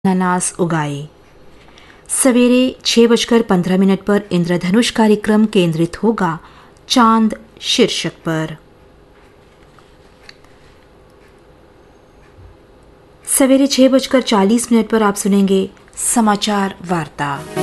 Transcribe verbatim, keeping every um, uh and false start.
अनानास उगाए। सवेरे छः बजकर पंद्रह मिनट पर इंद्रधनुष कार्यक्रम केंद्रित होगा चांद शीर्षक पर। सवेरे छः बजकर चालीस मिनट पर आप सुनेंगे समाचार वार्ता।